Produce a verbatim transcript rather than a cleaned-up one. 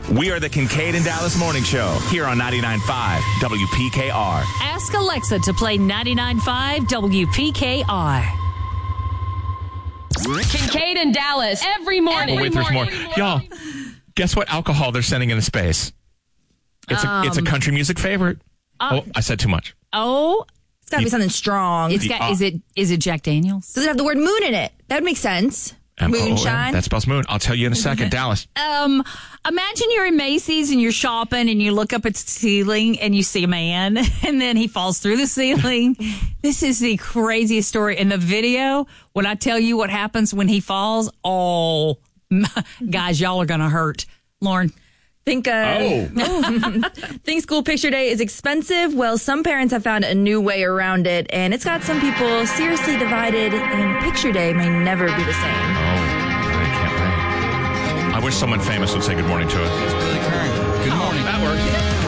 We are the Kincaid and Dallas Morning Show here on ninety-nine point five W P K R. Ask Alexa to play ninety-nine point five W P K R. Kincaid and Dallas every morning. Oh, wait, there's more. Y'all, guess what alcohol they're sending into space? It's a, Um, it's a country music favorite. uh, oh, I said too much. Oh, It's got to be something strong. it's got. Is it? Is it Jack Daniels? Does it have the word moon in it? That would make sense. M O O N. Moonshine. That spells moon. I'll tell you in a second. Dallas. Um, imagine you're in Macy's and you're shopping and you look up at the ceiling and you see a man and then he falls through the ceiling. This is the craziest story. In the video, when I tell you what happens when he falls, oh, guys, y'all are going to hurt. Lauren. Think, uh, Oh. think school picture day is expensive? Well, some parents have found a new way around it, and it's got some people seriously divided, and picture day may never be the same. Oh, I can't wait. I wish someone famous would say good morning to us. It's Billy Curran.